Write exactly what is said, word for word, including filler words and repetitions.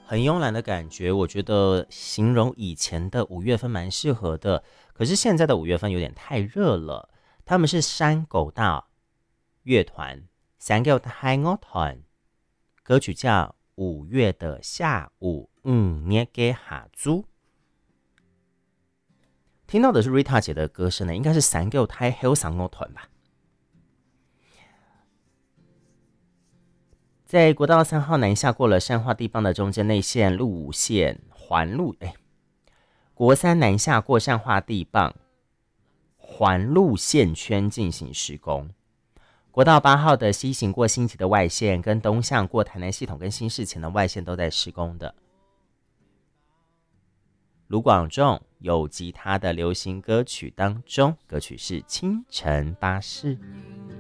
很慵懒的感觉，我觉得形容以前的五月份蛮适合的。可是现在的五月份有点太热了。他们是山狗大乐团，山狗大乐团，歌曲叫《五月的下午》，嗯，捏给哈猪。听到的是 Rita 姐的歌声呢，应该是山狗大黑山乐团吧。在国道三号南下过了善化地方的中间内线路线环路，哎，国三南下过善化地磅环路线圈进行施工。国道八号的西行过新集的外线，跟东向过台南系统跟新市前的外线都在施工的。卢广仲有吉他的流行歌曲当中，歌曲是《清晨巴士》。